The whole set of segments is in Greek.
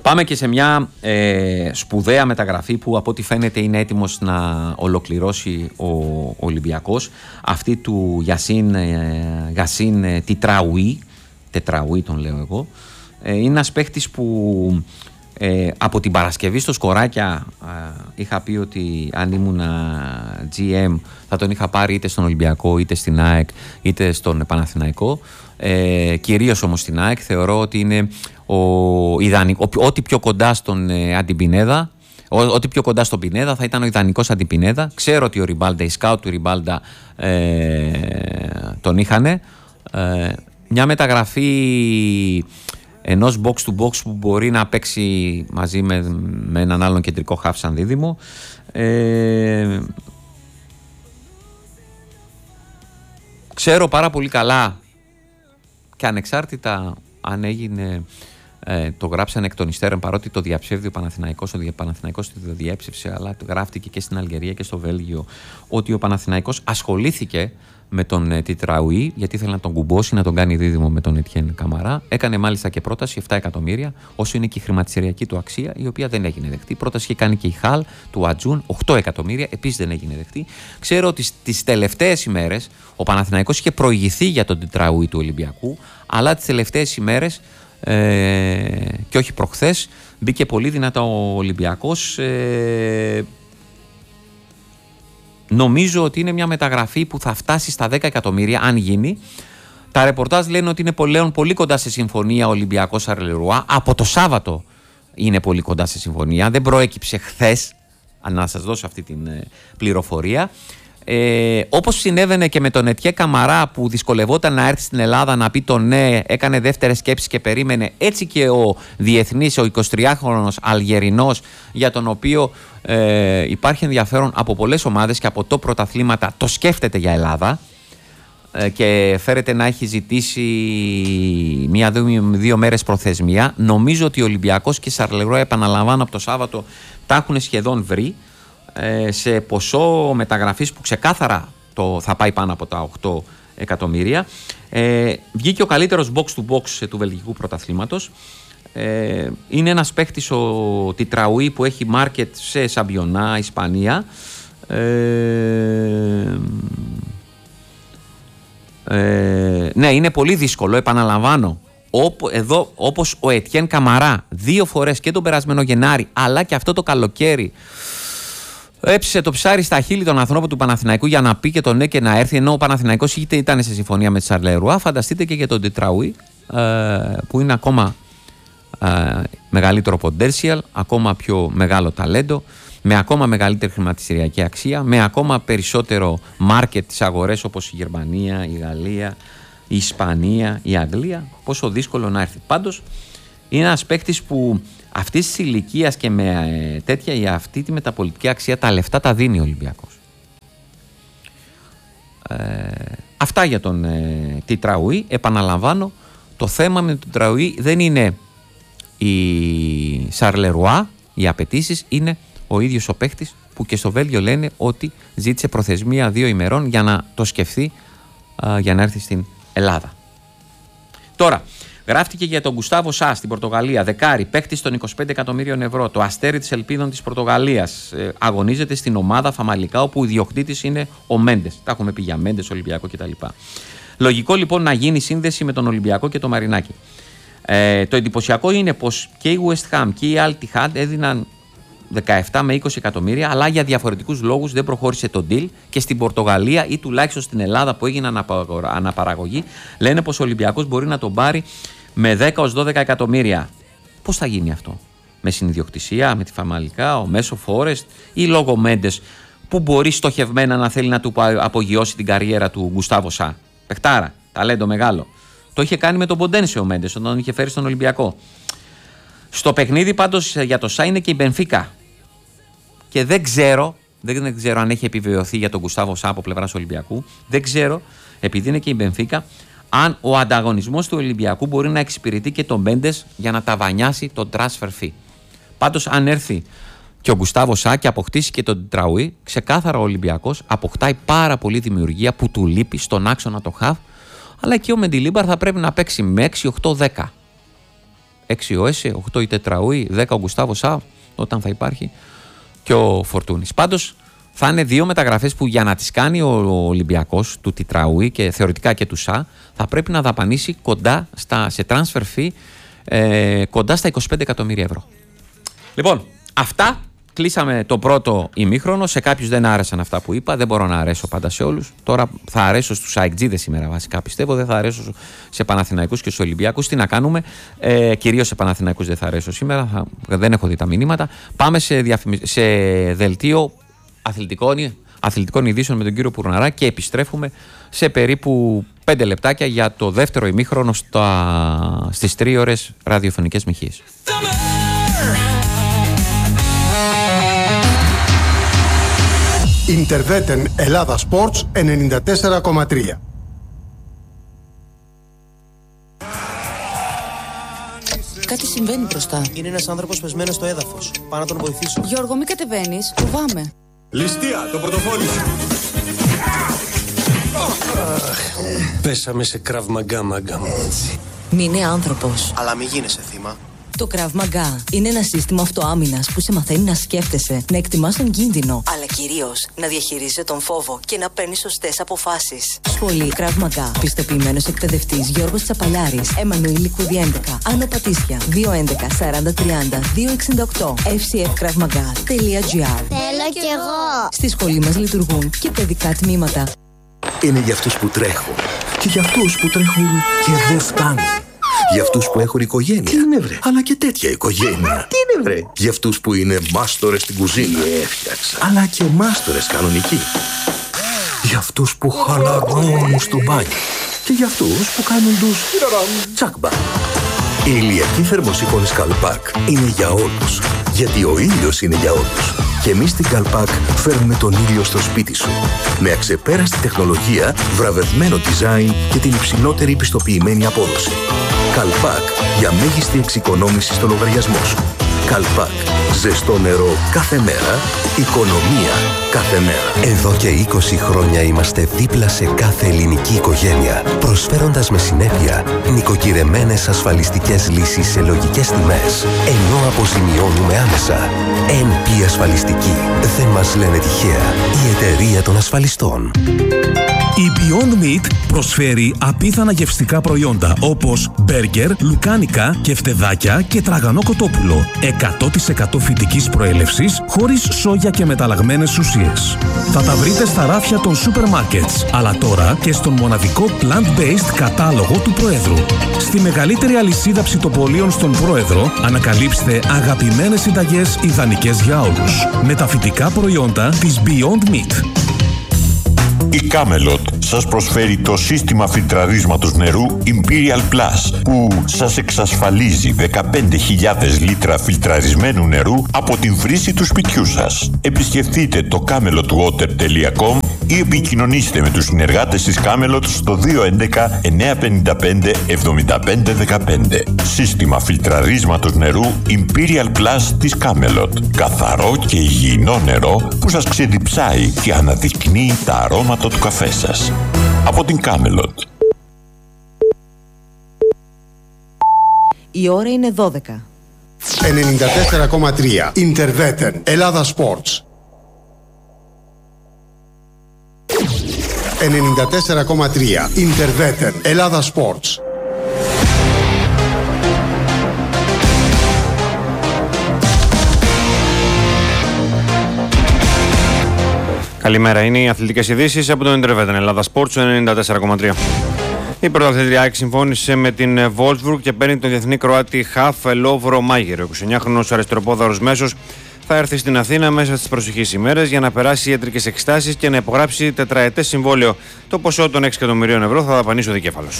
Πάμε και σε μια σπουδαία μεταγραφή που από ό,τι φαίνεται είναι έτοιμος να ολοκληρώσει ο Ολυμπιακός. Αυτή του Γιασίν Τετραουί τον λέω εγώ. Είναι ένας παίχτης που από την Παρασκευή στο Σκοράκια είχα πει ότι αν ήμουν GM θα τον είχα πάρει είτε στον Ολυμπιακό είτε στην ΑΕΚ είτε στον Παναθηναϊκό. Κυρίως όμως στην ΑΕΚ θεωρώ ότι είναι ό,τι πιο κοντά στον Αντιπινέδα, ό,τι πιο κοντά στον Πινέδα θα ήταν ο ιδανικός Αντιπινέδα. Ξέρω ότι ο Ριμπάλντα, οι σκάουτ του Ριμπάλντα τον είχανε. Μια μεταγραφή ενός box to box που μπορεί να παίξει μαζί με έναν άλλον κεντρικό χαφ σαν δίδυμο. Ξέρω πάρα πολύ καλά και ανεξάρτητα αν έγινε, το γράψανε εκ των υστέρων, παρότι το διαψεύδει ο Παναθηναϊκός το διέψευσε, αλλά γράφτηκε και στην Αλγερία και στο Βέλγιο ότι ο Παναθηναϊκός ασχολήθηκε με τον Τιτραουί, γιατί ήθελε να τον κουμπώσει, να τον κάνει δίδυμο με τον Ετιέν Καμαρά. Έκανε μάλιστα και πρόταση 7 εκατομμύρια, όσο είναι και η χρηματιστηριακή του αξία, η οποία δεν έγινε δεκτή. Πρόταση είχε κάνει και η Χαλ του Ατζούν, 8 εκατομμύρια, επίσης δεν έγινε δεκτή. Ξέρω ότι στις τελευταίες ημέρες ο Παναθηναϊκός είχε προηγηθεί για τον Τιτραουί του Ολυμπιακού, αλλά τις τελευταίες ημέρες και όχι προχθές μπήκε πολύ δυνατά ο Ολυμπιακός. Νομίζω ότι είναι μια μεταγραφή που θα φτάσει στα 10 εκατομμύρια αν γίνει. Τα ρεπορτάζ λένε ότι είναι πλέον πολύ κοντά σε συμφωνία ο Ολυμπιακός Σαρλερουά. Από το Σάββατο είναι πολύ κοντά σε συμφωνία. Δεν προέκυψε χθες, να σας δώσω αυτή την πληροφορία. Όπως συνέβαινε και με τον Ετιέ Καμαρά που δυσκολευόταν να έρθει στην Ελλάδα να πει το ναι, έκανε δεύτερες σκέψεις και περίμενε, έτσι και ο διεθνής, ο 23χρονος Αλγερινός, για τον οποίο υπάρχει ενδιαφέρον από πολλές ομάδες και από το πρωταθλήματα, το σκέφτεται για Ελλάδα και φέρεται να έχει ζητήσει 1-2 μέρες προθεσμία. Νομίζω ότι ο Ολυμπιακός και Σαρλερουά, επαναλαμβάνω, από το Σάββατο τα έχουν σχεδόν βρει σε ποσό μεταγραφής που ξεκάθαρα θα πάει πάνω από τα 8 εκατομμύρια. Βγήκε ο καλύτερος box to box του βελγικού πρωταθλήματος. Είναι ένας παίχτης ο Τιτραουί που έχει market σε Σαμπιονά, Ισπανία. Ναι, είναι πολύ δύσκολο, επαναλαμβάνω. Εδώ, όπως ο Ετιέν Καμαρά 2 φορές και τον περασμένο Γενάρη αλλά και αυτό το καλοκαίρι έψησε το ψάρι στα χείλη των ανθρώπων του Παναθηναϊκού για να πει και το ναι και να έρθει, ενώ ο Παναθηναϊκός είτε ήταν σε συμφωνία με τη Σαρλερουά. Φανταστείτε και για τον Τιτραουί που είναι ακόμα μεγαλύτερο potential, ακόμα πιο μεγάλο ταλέντο, με ακόμα μεγαλύτερη χρηματιστηριακή αξία, με ακόμα περισσότερο market στις αγορές όπως η Γερμανία, η Γαλλία, η Ισπανία, η Αγγλία. Πόσο δύσκολο να έρθει. Πάντως είναι ένας παίκτης που αυτής της ηλικίας και με τέτοια για αυτή τη μεταπολιτική αξία τα λεφτά τα δίνει ο Ολυμπιακός. Αυτά για τον Τιτραουί. Επαναλαμβάνω, το θέμα με τον Τιτραουί δεν είναι η Σαρλερουά, οι απαιτήσεις, είναι ο ίδιος ο παίχτης που και στο Βέλγιο λένε ότι ζήτησε προθεσμία 2 ημερών για να το σκεφτεί για να έρθει στην Ελλάδα. Τώρα, γράφτηκε για τον Γκουστάβο Σά στην Πορτογαλία, δεκάρι, παίκτης των 25 εκατομμύριων ευρώ, το αστέρι της ελπίδων της Πορτογαλίας. Αγωνίζεται στην ομάδα Φαμαλικά, όπου ο ιδιοκτήτης είναι ο Μέντες. Τα έχουμε πει για Μέντες, Ολυμπιακό κτλ. Λογικό λοιπόν να γίνει σύνδεση με τον Ολυμπιακό και το Μαρινάκι. Το εντυπωσιακό είναι πως και η West Ham και η Al Ittihad έδιναν 17 με 20 εκατομμύρια, αλλά για διαφορετικούς λόγους δεν προχώρησε το deal και στην Πορτογαλία ή τουλάχιστον στην Ελλάδα που έγινε αναπαραγωγή λένε πως ο Ολυμπιακός μπορεί να τον πάρει με 10 ως 12 εκατομμύρια. Πώς θα γίνει αυτό? Με συνιδιοκτησία, με τη Φαμαλικά, ο Μέσο Φόρεστ ή λόγω Μέντες που μπορεί στοχευμένα να θέλει να του απογειώσει την καριέρα του Γκουστάβο Σά? Παιχτάρα, ταλέντο μεγάλο. Το είχε κάνει με τον Ποντένσε ο Μέντες όταν τον είχε φέρει στον Ολυμπιακό. Στο παιχνίδι πάντως για το Σά είναι και η Μπενφίκα. Και δεν ξέρω αν έχει επιβεβαιωθεί για τον Γκουστάβο Σά από πλευράς Ολυμπιακού. Δεν ξέρω, επειδή είναι και η Μπενφίκα, αν ο ανταγωνισμός του Ολυμπιακού μπορεί να εξυπηρετεί και τον Μέντες για να ταβανιάσει το transfer fee. Πάντως, αν έρθει και ο Γκουστάβο Σά και αποκτήσει και τον Τιτραουί, ξεκάθαρα ο Ολυμπιακός αποκτάει πάρα πολύ δημιουργία που του λείπει στον άξονα το χαφ, αλλά και ο Μεντιλίμπαρ θα πρέπει να παίξει με 6, 8, 10. 6 ο Έσε, 8 η Τετραούη, 10 ο Γκουστάβο Σά, όταν θα υπάρχει, και ο Φορτούνης. Πάντως θα είναι 2 μεταγραφές που για να τις κάνει ο Ολυμπιακός του Τετραούη και θεωρητικά και του Σά, θα πρέπει να δαπανίσει κοντά σε transfer fee κοντά στα 25 εκατομμύρια ευρώ. Λοιπόν, αυτά. Κλείσαμε το πρώτο ημίχρονο. Σε κάποιους δεν άρεσαν αυτά που είπα. Δεν μπορώ να αρέσω πάντα σε όλους. Τώρα θα αρέσω στους αεκτζίδες σήμερα βασικά, πιστεύω. Δεν θα αρέσω σε Παναθηναϊκούς και στους Ολυμπιακούς. Τι να κάνουμε. Κυρίως σε Παναθηναϊκούς δεν θα αρέσω σήμερα. Δεν έχω δει τα μηνύματα. Πάμε σε δελτίο αθλητικών ειδήσεων με τον κύριο Πουρναρά και επιστρέφουμε σε περίπου 5 λεπτάκια για το δεύτερο ημίχρονο στις 3 ώρες ραδιοφωνικές μοιχείες. Ιντερβέτεν Ελλάδα Sports 94,3. Κάτι συμβαίνει μπροστά. Είναι ένας άνθρωπος πεσμένος στο έδαφος. Πάω να τον βοηθήσω. Γιώργο, μην κατεβαίνεις. Φοβάμαι. Ληστεία, το πορτοφόλι σου. Πέσαμε σε Krav Maga, μάγκα μου. Μην είναι άνθρωπος. Αλλά μην γίνεσαι θύμα. Το Krav Maga είναι ένα σύστημα αυτοάμυνας που σε μαθαίνει να σκέφτεσαι, να εκτιμάς τον κίνδυνο, αλλά κυρίως να διαχειρίζεσαι τον φόβο και να παίρνεις σωστές αποφάσεις. Σχολή Krav Maga. Πιστοποιημένος εκπαιδευτής Γιώργος Τσαπαλιάρης, Εμμανουήλ Λικούδη 11, Άνω Πατήσια, 211 40 30 268, fcfkravmaga.gr. Θέλω κι εγώ. Στη σχολή μας λειτουργούν και παιδικά τμήματα. Είναι για αυτούς που τρέχουν και για αυτούς που τρέχουν και δεν φτάνουν. Για αυτούς που έχουν οικογένεια. Τι είναι βρε? Αλλά και τέτοια οικογένεια. Τι είναι βρε? Για αυτούς που είναι μάστορες στην κουζίνα. Έφτιαξα. Αλλά και μάστορες κανονικοί. Για αυτούς που χαλαρώνουν στο μπάνιο. Και για αυτούς που κάνουν τους τσάκμπα. Η ηλιακή θερμοσύφωνη Καλπάκ είναι για όλους. Γιατί ο ήλιος είναι για όλους. Και εμείς στην Καλπάκ φέρνουμε τον ήλιο στο σπίτι σου. Με αξεπέραστη τεχνολογία, βραβευμένο design και την υψηλότερη πιστοποιημένη απόδοση. Καλπάκ για μέγιστη εξοικονόμηση στο λογαριασμό σου. Καλπάκ. Ζεστό νερό κάθε μέρα. Οικονομία κάθε μέρα. Εδώ και 20 χρόνια είμαστε δίπλα σε κάθε ελληνική οικογένεια, προσφέροντας με συνέπεια νοικοκυρεμένες ασφαλιστικές λύσεις σε λογικές τιμές, ενώ αποζημιώνουμε άμεσα. NP Ασφαλιστική. Δεν μας λένε τυχαία. Η εταιρεία των ασφαλιστών. Η Beyond Meat προσφέρει απίθανα γευστικά προϊόντα όπως μπέργκερ, λουκάνικα, κεφτεδάκια και τραγανό κοτόπουλο. 100% φυτικής προέλευσης, χωρίς σόγια και μεταλλαγμένες ουσίες. Θα τα βρείτε στα ράφια των σούπερ μάρκετς, αλλά τώρα και στον μοναδικό plant-based κατάλογο του Προέδρου. Στη μεγαλύτερη αλυσίδα ψητοπολίων στον Πρόεδρο ανακαλύψτε αγαπημένες συνταγές ιδανικές για όλους. Με τα φυτικά προϊόντα της Beyond Meat. Η Camelot σας προσφέρει το σύστημα φιλτραρίσματος νερού Imperial Plus που σας εξασφαλίζει 15.000 λίτρα φιλτραρισμένου νερού από την βρύση του σπιτιού σας. Επισκεφτείτε το camelotwater.com ή επικοινωνήστε με τους συνεργάτες της Camelot στο 211 955 7515. Σύστημα φιλτραρίσματος νερού Imperial Plus της Camelot. Καθαρό και υγιεινό νερό που σας ξεδιψάει και αναδεικνύει τα αρώματα του καφέ σας. Από την Camelot. Η ώρα είναι 12. 94,3 Ιντερβέτεν Ελλάδα Sports. 94,3 Ιντερβέτεν Ελλάδα Sports. Καλημέρα, είναι οι αθλητικές ειδήσεις από τον Ιντερβέτεν Ελλάδα Sports 94,3. Η πρωταθλήτρια ΑΕΚ συμφώνησε με την Wolfsburg και παίρνει τον διεθνή Κροάτη Χαφ Λόβρο Μάγερ. Ο 29χρονος αριστεροπόδαρος μέσος θα έρθει στην Αθήνα μέσα στις προσεχείς ημέρες για να περάσει ιατρικές εξετάσεις και να υπογράψει τετραετές συμβόλαιο. Το ποσό των 6 εκατομμυρίων ευρώ θα δαπανίσει ο δικέφαλος.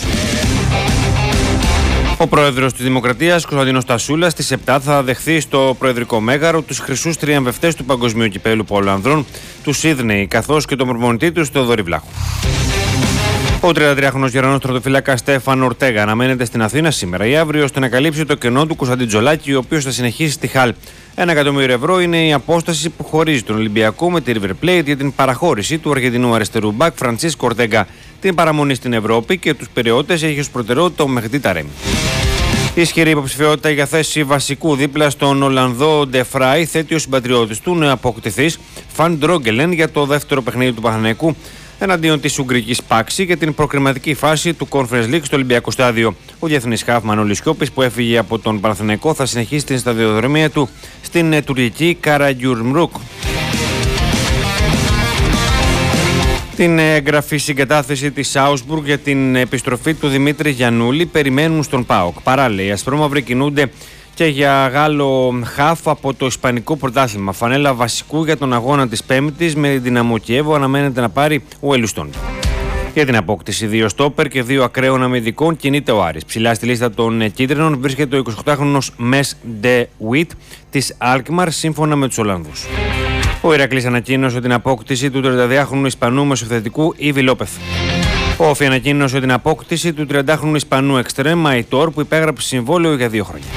Ο πρόεδρος της Δημοκρατίας, Κωνσταντίνος Τασούλας, στις 7 θα δεχθεί στο προεδρικό μέγαρο τους χρυσούς τριαμβευτές του Παγκοσμίου Κυπέλλου Πόλου Ανδρών, του Σίδνεϊ, καθώς και τον προπονητή του Θεοδόρη Βλάχου. Ο 33χρονος γερανός στρατοφύλακας Στέφαν Ορτέγα αναμένεται στην Αθήνα σήμερα ή αύριο ώστε να καλύψει το κενό του Κωνσταντίν Τζολάκη, ο οποίος θα συνεχίσει στη Χαλ. 1 εκατομμύριο ευρώ είναι η απόσταση που χωρίζει τον Ολυμπιακό με τη River Plate για την παραχώρηση του Αργεντινού αριστερού μπακ Φραντσίσκο Ορτέγα. Την παραμονή στην Ευρώπη και τους περιώτες έχει ως προτεραιότητα ο Μεχντή Ταρέμι. Ισχυρή υποψηφιότητα για θέση βασικού δίπλα στον Ολλανδό Ντεφράι θέτει ο συμπατριώτης του νεοαποκτηθής Φαν Ντρόγκελεν για το δεύτερο παιχνίδι του Παναθηναϊκού εναντίον της Ουγγρικής Πάξη για την προκριματική φάση του Conference League στο Ολυμπιακό Στάδιο. Ο διεθνής χαφ Μανώλης Σιώπης, που έφυγε από τον Παναθηναϊκό, θα συνεχίσει την σταδιοδρομία του στην τουρκική Καραγιουρμρούκ. Την εγγραφή συγκατάθεση της Augsburg για την επιστροφή του Δημήτρη Γιαννούλη περιμένουν στον ΠΑΟΚ. Παράλληλα, οι ασπρόμαυροι κινούνται και για Γάλλο χαφ από το Ισπανικό Πρωτάθλημα. Φανέλα βασικού για τον αγώνα της Πέμπτης με την Δυναμό Κιέβο αναμένεται να πάρει ο Ελουστών. Για την απόκτηση 2 στόπερ και 2 ακραίων αμυντικών κινείται ο Άρης. Ψηλά στη λίστα των κίτρινων βρίσκεται ο 28χρονος Μες Ντε Ουίτ της Αλκμαρ σύμφωνα με τους Ολλανδούς. Ο Ηρακλής ανακοίνωσε την απόκτηση του 32χρονου Ισπανού μεσοθετικού Ήβι Λόπεθ. Ο Όφι ανακοίνωσε την απόκτηση του 30χρονου Ισπανού εξτρέμ Αϊτόρ, που υπέγραψε συμβόλαιο για 2 χρόνια.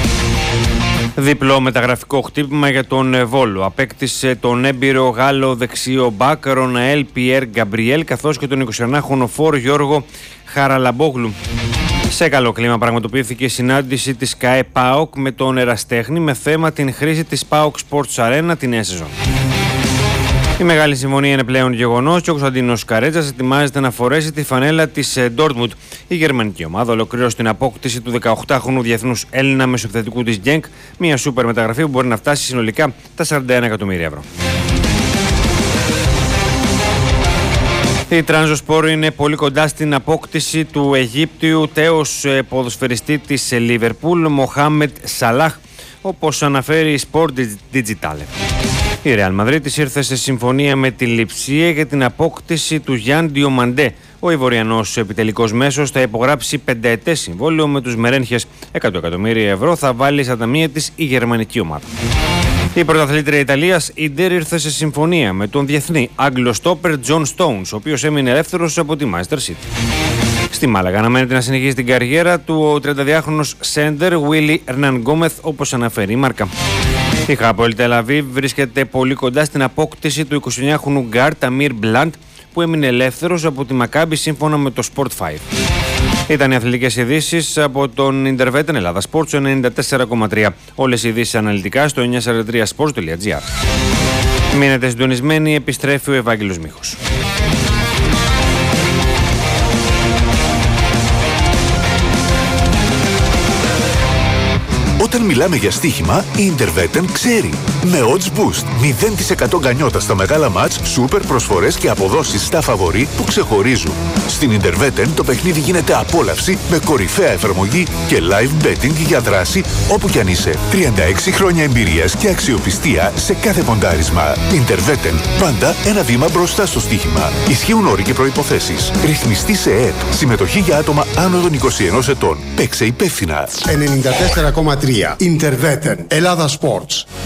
Διπλό μεταγραφικό χτύπημα για τον Βόλο. Απέκτησε τον έμπειρο Γάλλο δεξιό μπακ Ροναέλ Πιέρ Γκαμπριέλ, καθώς και τον 21χρονο φόρ Γιώργο Χαραλαμπόγλου. Σε καλό κλίμα πραγματοποιήθηκε η συνάντηση της ΚΑΕ ΠΑΟΚ με τον Εραστέχνη με θέμα την χρήση της ΠΑΟΚ Sports Arena την νέα σεζόν. Η μεγάλη συμφωνία είναι πλέον γεγονός και ο Κωνσταντίνος Καρέτζας ετοιμάζεται να φορέσει τη φανέλα της Ντόρτμουντ. Η γερμανική ομάδα ολοκλήρωσε την απόκτηση του 18χρονου διεθνούς Έλληνα μεσοεπιθετικού της Γκένκ, μια σούπερ μεταγραφή που μπορεί να φτάσει συνολικά τα 41 εκατομμύρια ευρώ. Η Τρανζοσπόρ είναι πολύ κοντά στην απόκτηση του Αιγύπτιου τέος ποδοσφαιριστή της Λίβερπουλ, Μοχάμετ Σαλάχ, όπως αναφέρει η Sport Digitale. Η Ρεάλ Μαδρίτης ήρθε σε συμφωνία με τη Λιψία για την απόκτηση του Γιάν Διομαντέ. Ο Ιβοριανός επιτελικός μέσος θα υπογράψει 5ετές συμβόλαιο με τους Μερένχες. 100 εκατομμύρια ευρώ θα βάλει στα ταμεία της η γερμανική ομάδα. Η πρωταθλήτρια Ιταλίας, η Ιντερ, ήρθε σε συμφωνία με τον διεθνή Άγγλο στόπερ Τζον Στόουνς, ο οποίος έμεινε ελεύθερος από τη Manchester City. Στη Μάλαγα αναμένεται να συνεχίσει την καριέρα του ο 32χρονος σέντερ Willy Hernan Gomez, όπως αναφέρει η μάρκα. Η Χάπολ Τελαβίβ βρίσκεται πολύ κοντά στην απόκτηση του 29χρονου γκάρτ Αμίρ Μπλαντ, που έμεινε ελεύθερος από τη Μακάμπι σύμφωνα με το Sport 5. Ήταν οι αθλητικές ειδήσεις από τον Ιντερβέτεν Ελλάδα Sports 94,3. Όλες οι ειδήσεις αναλυτικά στο 943sports.gr. Μείνετε συντονισμένοι, επιστρέφει ο Ευάγγελος Μίχος. Όταν μιλάμε για στοίχημα, η Interveten ξέρει. Με Odds Boost, 0% γκανιότα στα μεγάλα μάτς, σούπερ προσφορές και αποδόσεις στα φαβορί που ξεχωρίζουν. Στην Interveten το παιχνίδι γίνεται απόλαυση με κορυφαία εφαρμογή και live betting για δράση όπου κι αν είσαι. 36 χρόνια εμπειρίας και αξιοπιστία σε κάθε ποντάρισμα. Interveten, πάντα ένα βήμα μπροστά στο στοίχημα. Ισχύουν όροι και προϋποθέσεις. Ρυθμιστή σε ΕΕΠ. Συμμετοχή για άτομα άνω των 21 ετών. Παίξε υπεύθυνα. 94,3 Interveten Ελλάδα Sports.